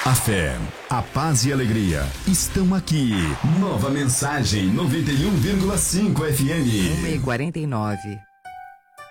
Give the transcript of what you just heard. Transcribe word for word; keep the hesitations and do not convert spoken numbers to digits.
A fé, a paz e a alegria estão aqui. Nova Mensagem noventa e um vírgula cinco F M. uma e quarenta e nove.